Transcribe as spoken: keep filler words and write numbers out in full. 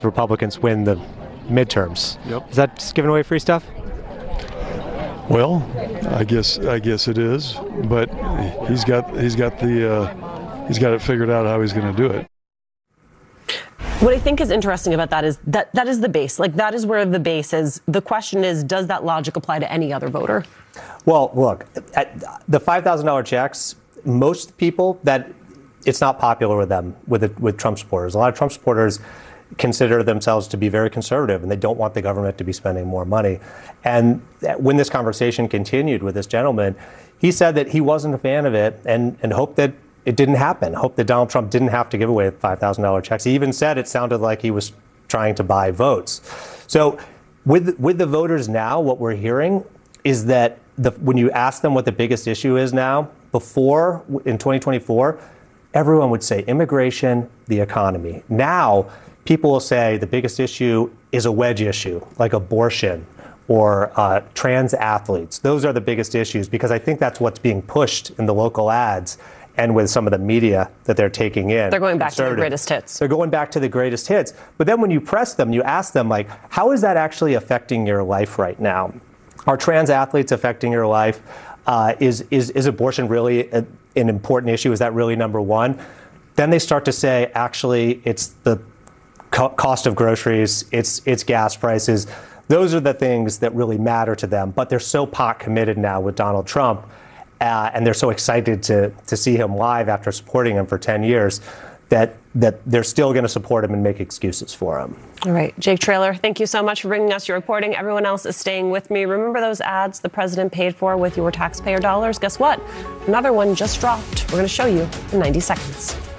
Republicans win the midterms. Yep. Is that just giving away free stuff? Well, I guess I guess it is, but he's got he's got the uh, he's got it figured out how he's going to do it. What I think is interesting about that is that that is the base. Like, that is where the base is. The question is, does that logic apply to any other voter? Well, look, at the five thousand dollars checks, most people, that it's not popular with them, with the, with Trump supporters. A lot of Trump supporters consider themselves to be very conservative, and they don't want the government to be spending more money. And when this conversation continued with this gentleman, he said that he wasn't a fan of it and, and hoped that it didn't happen, hoped that Donald Trump didn't have to give away five thousand dollars checks. He even said it sounded like he was trying to buy votes. So with, with the voters now, what we're hearing is that the, when you ask them what the biggest issue is now, before, in twenty twenty-four, everyone would say immigration, the economy. Now, people will say the biggest issue is a wedge issue, like abortion or uh, trans athletes. Those are the biggest issues, because I think that's what's being pushed in the local ads and with some of the media that they're taking in. They're going back to the greatest hits. They're going back to the greatest hits. But then when you press them, you ask them, like, how is that actually affecting your life right now? Are trans athletes affecting your life? Uh, is, is, is abortion really a, an important issue? Is that really number one? Then they start to say, actually, it's the co- cost of groceries, it's, it's gas prices. Those are the things that really matter to them. But they're so pot committed now with Donald Trump, uh, and they're so excited to, to see him live after supporting him for ten years, that that they're still going to support him and make excuses for him. All right. Jake Traylor, thank you so much for bringing us your reporting. Everyone else is staying with me. Remember those ads the president paid for with your taxpayer dollars? Guess what? Another one just dropped. We're going to show you in ninety seconds.